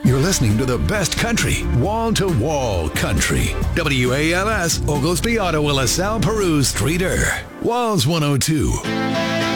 You're listening to the best country, wall-to-wall country. WALS, Oglesby, Ottawa, LaSalle, Peru, Streeter. Walls 102.